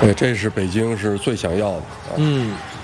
对，这是北京是最想要的。 嗯，